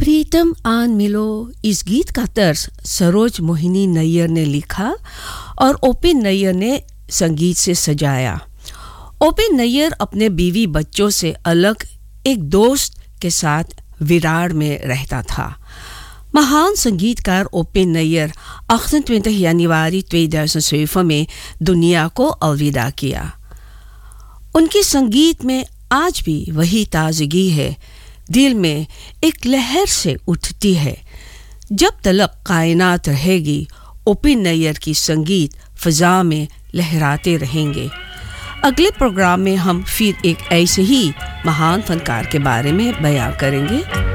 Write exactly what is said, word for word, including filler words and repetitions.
प्रीतम आन मिलो इस गीत का तर्ज सरोज मोहिनी नैयर ने लिखा और ओपी नैयर ने संगीत से सजाया। ओपी नैयर अपने बीवी बच्चों से अलग एक दोस्त के साथ विरार में रहता था। महान संगीतकार OP Nayyar अठ्ठentwenig januari tweeduizend zeven में दुनिया को अलविदा किया। उनके संगीत में आज भी वही ताजगी है, दिल में एक लहर से उठती है। जब तलक कायनात रहेगी, ओपी नैयर की संगीत फिजा में लहराते रहेंगे। अगले प्रोग्राम में हम फिर एक ऐसे ही महान फनकार के बारे में बयां करेंगे।